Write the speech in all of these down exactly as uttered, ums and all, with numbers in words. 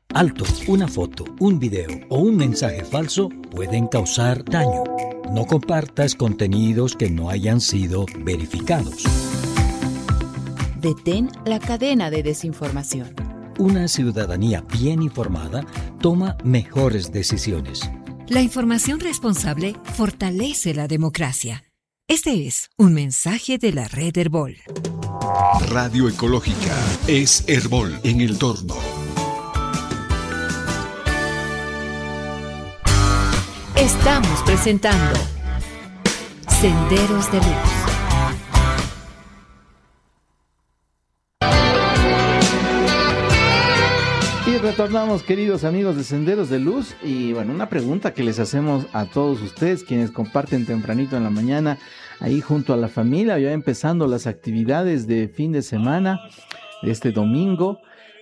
Alto, una foto, un video o un mensaje falso pueden causar daño. No compartas contenidos que no hayan sido verificados. Detén la cadena de desinformación. Una ciudadanía bien informada toma mejores decisiones. La información responsable fortalece la democracia. Este es un mensaje de la Red Herbol. Radio Ecológica es Herbol en el torno. Estamos presentando Senderos de Luz. Y retornamos, queridos amigos de Senderos de Luz, y bueno, una pregunta que les hacemos a todos ustedes, quienes comparten tempranito en la mañana, ahí junto a la familia, ya empezando las actividades de fin de semana, de este domingo.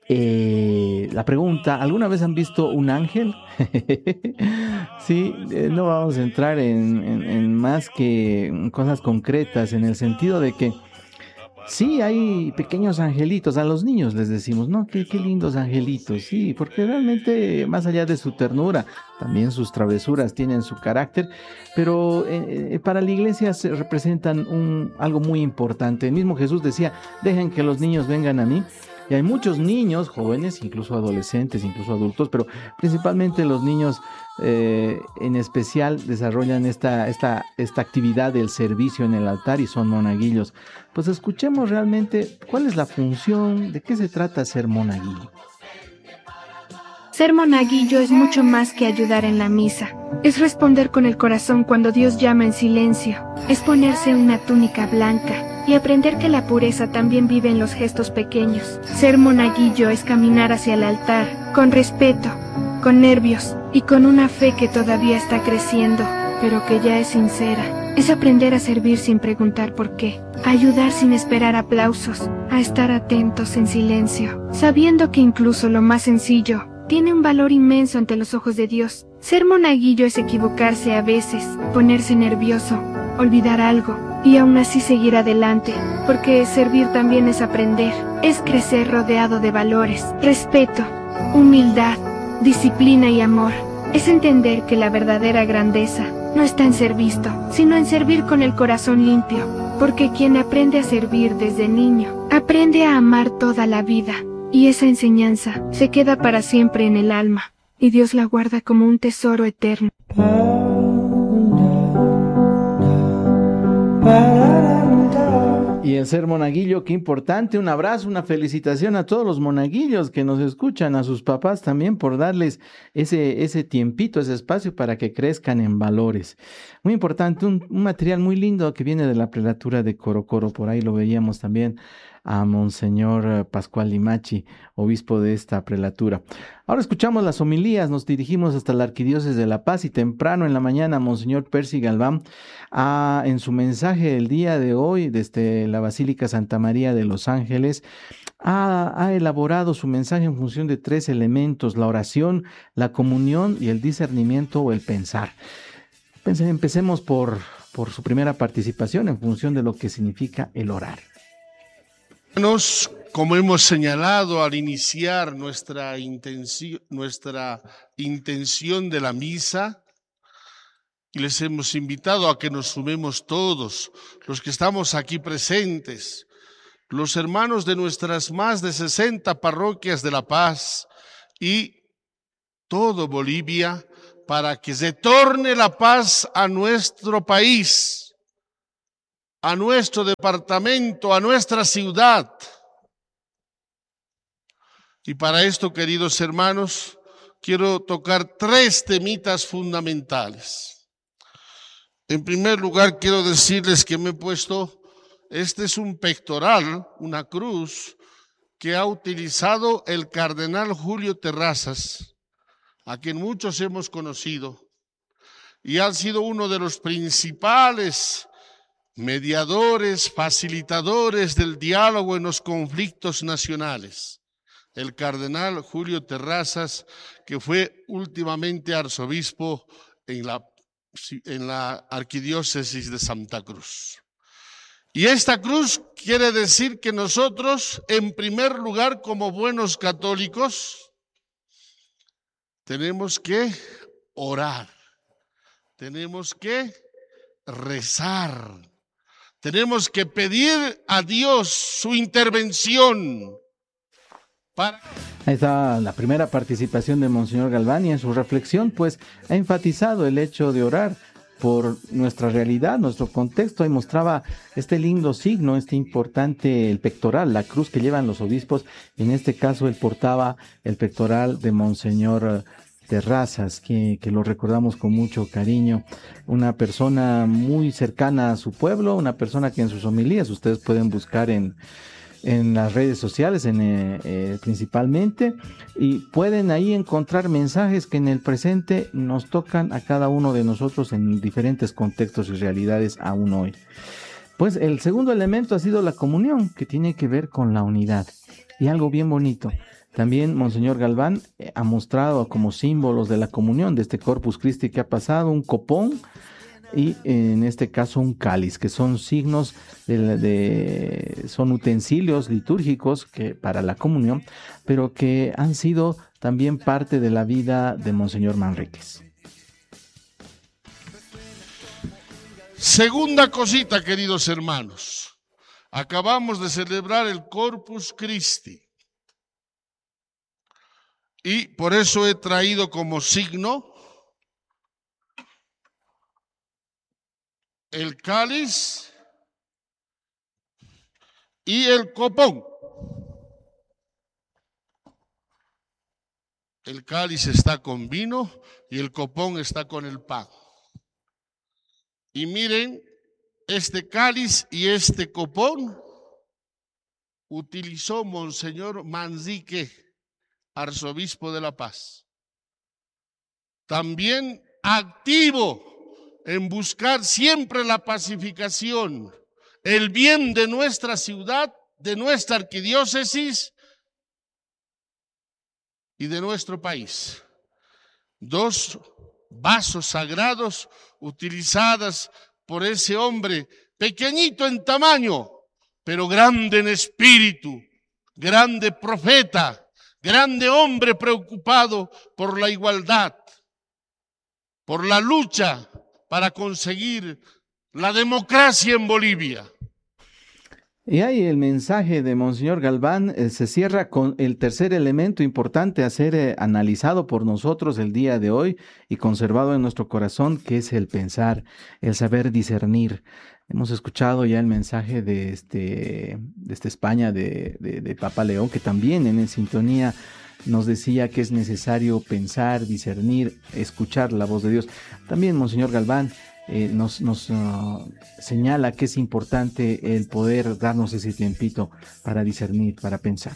Eh, la pregunta, ¿alguna vez han visto un ángel? Sí, eh, no vamos a entrar en, en, en más que cosas concretas, en el sentido de que sí, hay pequeños angelitos, a los niños les decimos, no, qué, qué lindos angelitos, sí, porque realmente más allá de su ternura, también sus travesuras tienen su carácter, pero eh, para la iglesia se representan un, algo muy importante. El mismo Jesús decía, dejen que los niños vengan a mí. Y hay muchos niños, jóvenes, incluso adolescentes, incluso adultos, pero principalmente los niños eh, en especial desarrollan esta, esta, esta actividad del servicio en el altar y son monaguillos. Pues escuchemos realmente cuál es la función, de qué se trata ser monaguillo. Ser monaguillo es mucho más que ayudar en la misa. Es responder con el corazón cuando Dios llama en silencio. Es ponerse una túnica blanca y aprender que la pureza también vive en los gestos pequeños. Ser monaguillo es caminar hacia el altar, con respeto, con nervios y con una fe que todavía está creciendo, pero que ya es sincera. Es aprender a servir sin preguntar por qué, a ayudar sin esperar aplausos, a estar atentos en silencio, sabiendo que incluso lo más sencillo tiene un valor inmenso ante los ojos de Dios. Ser monaguillo es equivocarse a veces, ponerse nervioso, olvidar algo y aún así seguir adelante, porque servir también es aprender, es crecer rodeado de valores, respeto, humildad, disciplina y amor. Es entender que la verdadera grandeza no está en ser visto, sino en servir con el corazón limpio, porque quien aprende a servir desde niño, aprende a amar toda la vida. Y esa enseñanza se queda para siempre en el alma, y Dios la guarda como un tesoro eterno. Y el ser monaguillo, qué importante. Un abrazo, una felicitación a todos los monaguillos que nos escuchan, a sus papás también por darles ese, ese tiempito, ese espacio para que crezcan en valores. Muy importante, un, un material muy lindo que viene de la prelatura de Corocoro, por ahí lo veíamos también a Monseñor Pascual Limachi, obispo de esta prelatura. Ahora escuchamos las homilías, nos dirigimos hasta la Arquidiócesis de La Paz y temprano en la mañana Monseñor Percy Galván, a, en su mensaje del día de hoy desde la Basílica Santa María de los Ángeles, ha, ha elaborado su mensaje en función de tres elementos: la oración, la comunión y el discernimiento o el pensar. Empecemos por, por su primera participación en función de lo que significa el orar. Como hemos señalado al iniciar nuestra intención, nuestra intención de la misa, y les hemos invitado a que nos sumemos todos, los que estamos aquí presentes, los hermanos de nuestras más de sesenta parroquias de La Paz y todo Bolivia, para que se torne la paz a nuestro país, a nuestro departamento, a nuestra ciudad. Y para esto, queridos hermanos, quiero tocar tres temitas fundamentales. En primer lugar, quiero decirles que me he puesto, este es un pectoral, una cruz, que ha utilizado el cardenal Julio Terrazas, a quien muchos hemos conocido, y ha sido uno de los principales mediadores, facilitadores del diálogo en los conflictos nacionales. El cardenal Julio Terrazas, que fue últimamente arzobispo en la, en la arquidiócesis de Santa Cruz. Y esta cruz quiere decir que nosotros, en primer lugar, como buenos católicos, tenemos que orar, tenemos que rezar, tenemos que pedir a Dios su intervención. Para... Ahí está la primera participación de Monseñor Galván, y en su reflexión pues ha enfatizado el hecho de orar por nuestra realidad, nuestro contexto, y mostraba este lindo signo, este importante, el pectoral, la cruz que llevan los obispos. En este caso él portaba el pectoral de Monseñor Terrazas, que, que lo recordamos con mucho cariño, una persona muy cercana a su pueblo, una persona que en sus homilías ustedes pueden buscar en en las redes sociales en, eh, eh, principalmente, y pueden ahí encontrar mensajes que en el presente nos tocan a cada uno de nosotros en diferentes contextos y realidades aún hoy. Pues el segundo elemento ha sido la comunión, que tiene que ver con la unidad, y algo bien bonito. También Monseñor Galván eh, ha mostrado como símbolos de la comunión de este Corpus Christi que ha pasado un copón y en este caso un cáliz, que son signos de, de son utensilios litúrgicos que para la comunión, pero que han sido también parte de la vida de Monseñor Manríquez. Segunda cosita, queridos hermanos, acabamos de celebrar el Corpus Christi y por eso he traído como signo el cáliz y el copón. El cáliz está con vino y el copón está con el pan. Y miren, este cáliz y este copón utilizó Monseñor Manrique, arzobispo de La Paz. También activo en buscar siempre la pacificación, el bien de nuestra ciudad, de nuestra arquidiócesis y de nuestro país. Dos vasos sagrados utilizadas por ese hombre pequeñito en tamaño, pero grande en espíritu, grande profeta, grande hombre preocupado por la igualdad, por la lucha para conseguir la democracia en Bolivia. Y ahí el mensaje de Monseñor Galván eh, se cierra con el tercer elemento importante a ser eh, analizado por nosotros el día de hoy y conservado en nuestro corazón, que es el pensar, el saber discernir. Hemos escuchado ya el mensaje de este, de este España, de, de, de Papa León, que también en sintonía nos decía que es necesario pensar, discernir, escuchar la voz de Dios. También Monseñor Galván eh, nos, nos uh, señala que es importante el poder darnos ese tiempito para discernir, para pensar.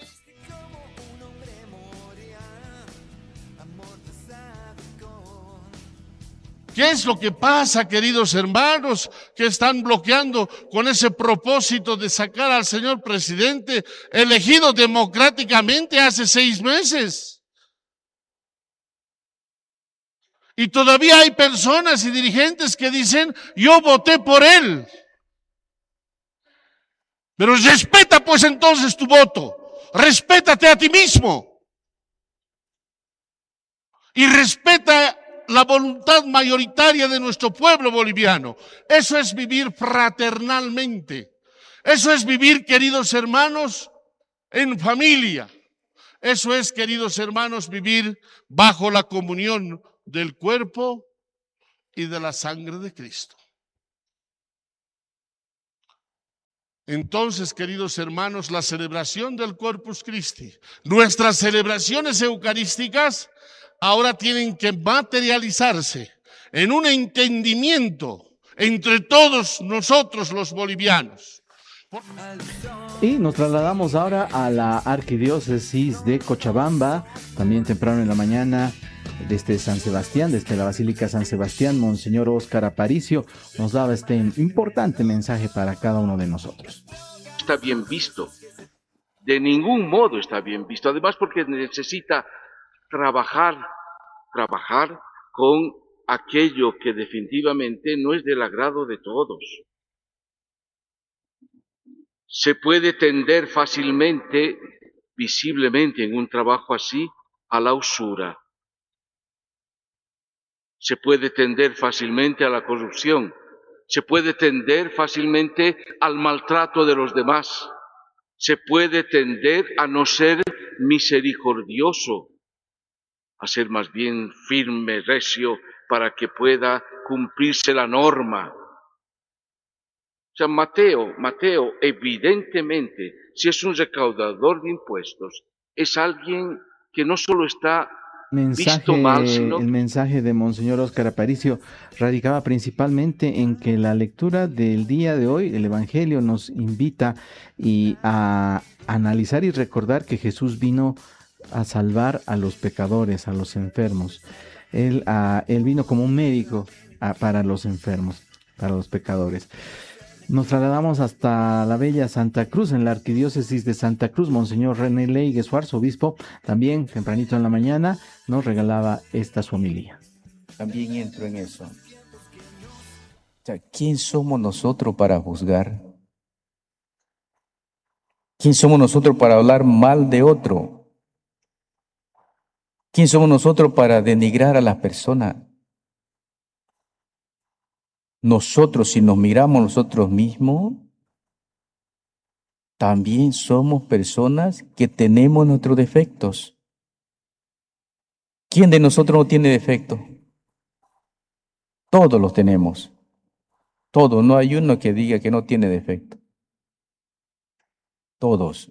¿Qué es lo que pasa, queridos hermanos, que están bloqueando con ese propósito de sacar al señor presidente elegido democráticamente hace seis meses? Y todavía hay personas y dirigentes que dicen, yo voté por él. Pero respeta pues entonces tu voto, respétate a ti mismo. Y respeta la voluntad mayoritaria de nuestro pueblo boliviano. Eso es vivir fraternalmente. Eso es vivir, queridos hermanos, en familia. Eso es, queridos hermanos, vivir bajo la comunión del cuerpo y de la sangre de Cristo. Entonces, queridos hermanos, la celebración del Corpus Christi, nuestras celebraciones eucarísticas, ahora tienen que materializarse en un entendimiento entre todos nosotros los bolivianos. Y nos trasladamos ahora a la arquidiócesis de Cochabamba, también temprano en la mañana, desde San Sebastián, desde la Basílica San Sebastián. Monseñor Óscar Aparicio nos daba este importante mensaje para cada uno de nosotros. Está bien visto, de ningún modo está bien visto, además porque necesita trabajar, trabajar con aquello que definitivamente no es del agrado de todos. Se puede tender fácilmente, visiblemente en un trabajo así, a la usura, se puede tender fácilmente a la corrupción, se puede tender fácilmente al maltrato de los demás, se puede tender a no ser misericordioso, a ser más bien firme, recio, para que pueda cumplirse la norma. O sea, Mateo, Mateo, evidentemente, si es un recaudador de impuestos, es alguien que no solo está Mensaje, visto mal, sino... El mensaje de Monseñor Óscar Aparicio radicaba principalmente en que la lectura del día de hoy, el Evangelio, nos invita y a analizar y recordar que Jesús vino a salvar a los pecadores, a los enfermos. Él, a, él vino como un médico a, para los enfermos, para los pecadores. Nos trasladamos hasta la bella Santa Cruz, en la arquidiócesis de Santa Cruz. Monseñor René Leigue, su arzobispo, también tempranito en la mañana, nos regalaba esta su homilía. También entro en eso. O sea, ¿quién somos nosotros para juzgar? ¿Quién somos nosotros para hablar mal de otro? ¿Quién somos nosotros para denigrar a las personas? Nosotros, si nos miramos nosotros mismos, también somos personas que tenemos nuestros defectos. ¿Quién de nosotros no tiene defectos? Todos los tenemos. Todos. No hay uno que diga que no tiene defecto. Todos.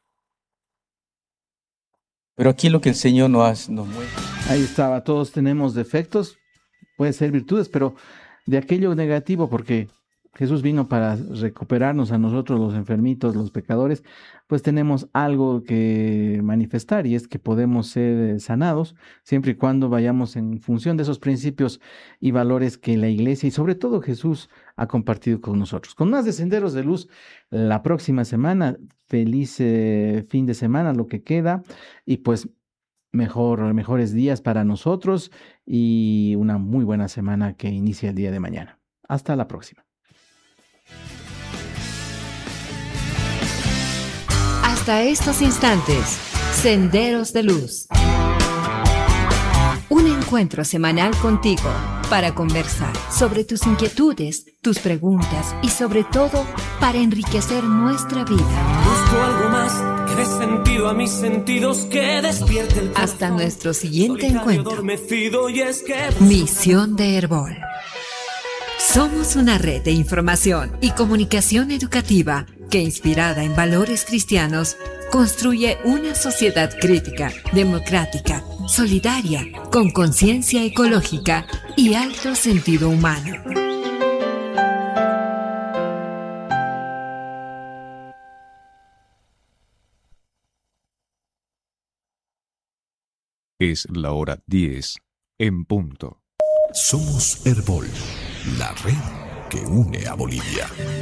Pero aquí lo que el Señor nos, nos muestra. Ahí estaba, todos tenemos defectos, puede ser virtudes, pero de aquello negativo, porque Jesús vino para recuperarnos a nosotros los enfermitos, los pecadores, pues tenemos algo que manifestar, y es que podemos ser sanados siempre y cuando vayamos en función de esos principios y valores que la Iglesia y sobre todo Jesús ha compartido con nosotros. Con más de Senderos de Luz la próxima semana, feliz eh, fin de semana lo que queda, y pues Mejor, mejores días para nosotros y una muy buena semana que inicia el día de mañana. Hasta la próxima. Hasta estos instantes, Senderos de Luz. Un encuentro semanal contigo para conversar sobre tus inquietudes, tus preguntas y sobre todo para enriquecer nuestra vida. Busco algo más que dé sentido a mis sentidos, que despierte el corazón. Hasta nuestro siguiente encuentro. Y es que... Misión de Herbol. Somos una red de información y comunicación educativa que, inspirada en valores cristianos, construye una sociedad crítica, democrática, solidaria, con conciencia ecológica y alto sentido humano. Es la hora diez en punto. Somos Herbol, la red que une a Bolivia.